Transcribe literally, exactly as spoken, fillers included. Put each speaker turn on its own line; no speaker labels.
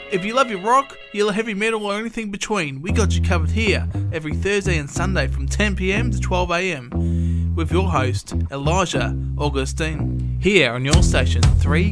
If you love your rock, your heavy metal or anything between, we got you covered here every Thursday and Sunday from ten p m to twelve a m with your host, Elijah Augustine, here on your station three